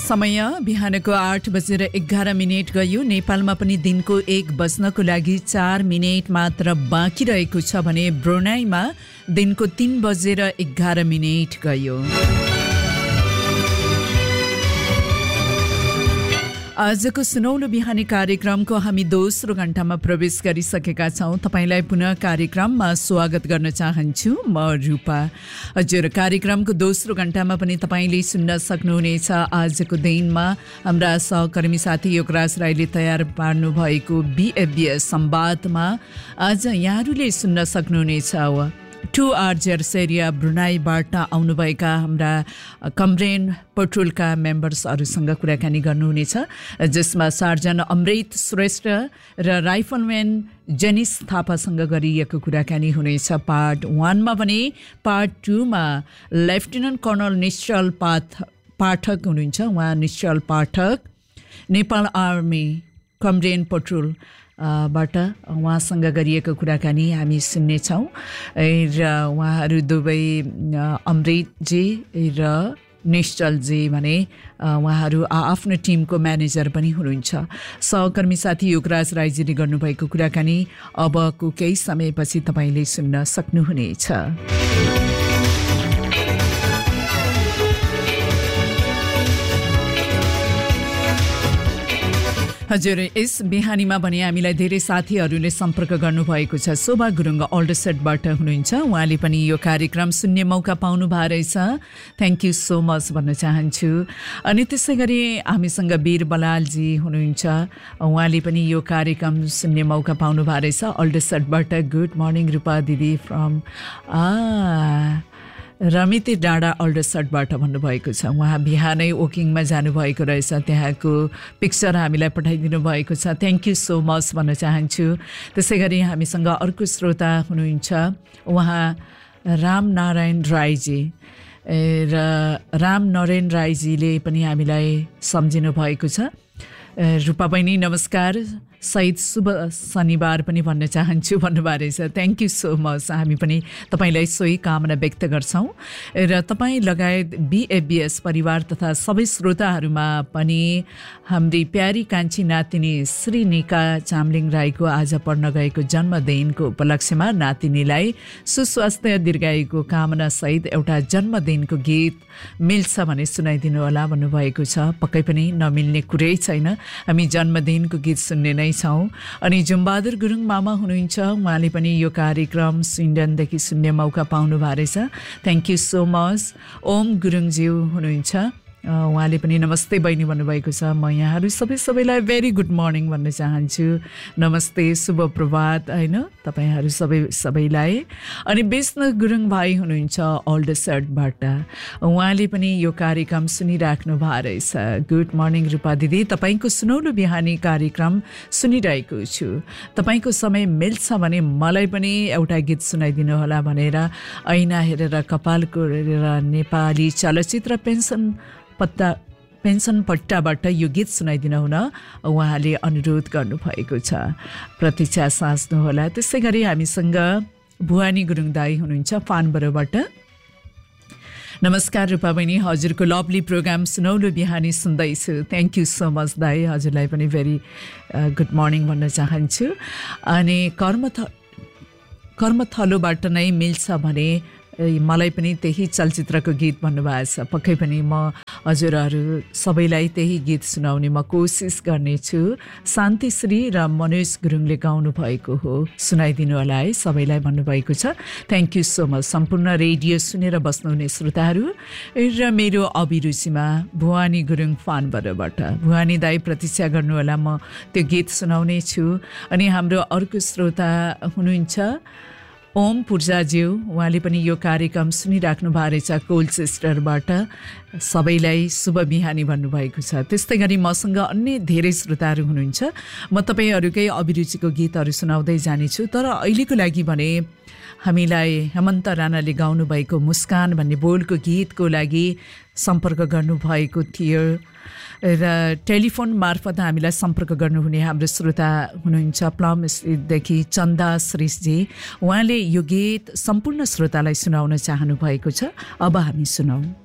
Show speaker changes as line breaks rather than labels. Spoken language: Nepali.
समय बिहानको 8:11 गयो। नेपालमा पनि दिनको 1 बज्नको लागि 4 मिनेट मात्र बाँकी रहेको छ भने ब्रुनाईमा दिनको 3:11 गयो। आजको सुनौलो बिहानी कार्यक्रमको हामी दोस्रो घण्टामा प्रवेश गरिसकेका छौं। तपाईलाई पुनः कार्यक्रममा स्वागत गर्न चाहन्छु। म रूपा। हजुर, कार्यक्रमको दोस्रो घण्टामा पनि तपाईले सुन्न सक्नुहुनेछ। आजको दिनमा हाम्रा सहकर्मी साथी योगराज राईले तयार पार्नु भएको बीएफबीएस संवादमा आज यहाँहरूले सुन्न सक्नुहुनेछ। 2 जर्सेरिया ब्रुनाईबाट आउनुभएका हाम्रा कमरेन पेट्रोलका मेम्बर्सहरूसँग कुराकानी गर्नुहुनेछ, जसमा सार्जन अमृत श्रेष्ठ र राइफलम्यान जेनिस थापासँग गरिएको कुराकानी हुनेछ पार्ट 1 मा भने। पार्ट 2 मा लेफ्टिनेन्ट कर्नल निश्चल पाठक हुनुहुन्छ। उहाँ निश्चल पाठक नेपाल आर्मी कमरेन पेट्रोल बाट उहाँसँग गरिएको कुराकानी हामी सुन्नेछौँ। र उहाँहरू दुवै अमृतजी र निश्चलजी भने उहाँहरू आफ्नो टिमको म्यानेजर पनि हुनुहुन्छ। सहकर्मी साथी योगराज राईजीले गर्नुभएको कुराकानी अबको केही समयपछि तपाईले सुन्न सक्नुहुनेछ। हजुर, यस बिहानीमा भने हामीलाई धेरै साथीहरूले सम्पर्क गर्नुभएको छ। शोभा गुरुङ अल्डरसेटबाट हुनुहुन्छ। उहाँले पनि यो कार्यक्रम सुन्ने मौका पाउनु भएको रहेछ। थ्याङ्क यू सो मच भन्न चाहन्छु। अनि त्यसै गरी हामीसँग वीर बलालजी हुनुहुन्छ। उहाँले पनि यो कार्यक्रम सुन्ने मौका पाउनु भएको रहेछ अल्डरसेटबाट। गुड मर्निङ रूपा दिदी फ्रम रमिते डाँडा अल्डरसटबाट भन्नुभएको छ। उहाँ बिहानै वकिङमा जानुभएको रहेछ। त्यहाँको पिक्चर हामीलाई पठाइदिनु भएको छ। थ्याङ्क यू सो मच भन्न चाहन्छु। त्यसै गरी हामीसँग अर्को श्रोता हुनुहुन्छ, उहाँ रामनारायण राईजी। र रामनारायण राईजीले पनि हामीलाई सम्झिनु भएको छ। रूपा बहिनी नमस्कार, सहित शुभ शनिबार पनि भन्न चाहन्छु भन्नुभएको रहेछ। Thank you so much. हामी पनि तपाईँलाई सोही कामना व्यक्त गर्छौँ। र तपाईँ लगायत बीएफबीएस परिवार तथा सबै श्रोताहरूमा पनि हाम्री प्यारी कान्छी नातिनी श्री निका चामलिङ राईको आज पर्न गएको जन्मदिनको उपलक्ष्यमा नातिनीलाई सुस्वास्थ्य दीर्घायुको कामना सहित एउटा जन्मदिनको गीत मिल्छ भने सुनाइदिनु होला भन्नुभएको छ। पक्कै पनि नमिल्ने कुरै छैन, हामी जन्मदिनको गीत सुन्ने नै छौँ। अनि जुम्बहादुर गुरुङ मामा हुनुहुन्छ। उहाँले पनि यो कार्यक्रम स्विडेनदेखि सुन्ने मौका पाउनु भएको रहेछ। Thank you so much. Om गुरुङज्यू हुनुहुन्छ। उहाँले पनि नमस्ते बहिनी भन्नुभएको छ। म यहाँहरू सबैलाई भेरी गुड मर्निङ भन्न चाहन्छु। नमस्ते, शुभ प्रभात होइन तपाईँहरू सबैलाई। अनि विष्णु गुरुङ भाइ हुनुहुन्छ अल्डरसटबाट। उहाँले पनि यो कार्यक्रम सुनिराख्नु भएको रहेछ। गुड मर्निङ रूपा दिदी, तपाईँको सुनौलो बिहानी कार्यक्रम सुनिरहेको छु। तपाईँको समय मिल्छ भने मलाई पनि एउटा गीत सुनाइदिनु होला भनेर ऐना हेरेर कपाल कोरेर नेपाली चलचित्र पेन्सन पट्टाबाट यो गीत सुनाइदिनु हुन उहाँले अनुरोध गर्नुभएको छ। प्रतीक्षा साँच्नुहोला। त्यसै गरी हामीसँग भुवानी गुरुङ दाई हुनुहुन्छ फानबरोबाट। नमस्कार रूपा बहिनी, हजुरको लभली प्रोग्राम सुनौलो बिहानी सुन्दैछु। थ्याङ्क यू सो मच दाई, हजुरलाई पनि भेरी गुड मर्निङ भन्न चाहन्छु। अनि कर्मथलोबाट नै मिल्छ भने मलाई पनि त्यही चलचित्रको गीत भन्नुभएको छ। पक्कै पनि म हजुरहरू सबैलाई त्यही गीत सुनाउने म कोसिस गर्नेछु। शान्तिश्री र मनोज गुरुङले गाउनु भएको हो, सुनाइदिनु होला है सबैलाई भन्नुभएको छ। Thank you so much. सम्पूर्ण रेडियो सुनेर बस्नुहुने श्रोताहरू र मेरो अभिरुचिमा भुवानी गुरुङ फानबरबाट। भुवानी दाई प्रतीक्षा गर्नुहोला, म त्यो गीत सुनाउने छु। अनि हाम्रो अर्को श्रोता हुनुहुन्छ ओम पूर्जाज्यू। उहाँले पनि यो कार्यक्रम सुनिराख्नु भएको रहेछ कोलचेस्टरबाट। सबैलाई शुभ बिहानी भन्नुभएको छ। त्यस्तै गरी मसँग अन्य धेरै श्रोताहरू हुनुहुन्छ। म तपाईँहरूकै अभिरुचिको गीतहरू सुनाउँदै जानेछु। तर अहिलेको लागि भने हामीलाई हेमन्त राणाले गाउनुभएको मुस्कान भन्ने बोलको गीतको लागि सम्पर्क गर्नुभएको थियो र टेलिफोन मार्फत हामीलाई सम्पर्क गर्नुहुने हाम्रो श्रोता हुनुहुन्छ प्लमदेखि चन्दा श्रेष्ठजी। उहाँले यो गीत सम्पूर्ण श्रोतालाई सुनाउन चाहनु भएको छ। अब हामी सुनौँ।